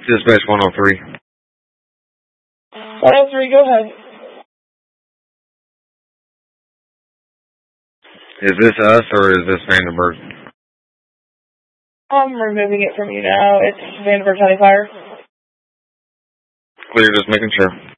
Dispatch 103. 103, go ahead. Is this us or is this Vandenberg? I'm removing it from you now. It's Vandenberg County Fire. Clear, just making sure.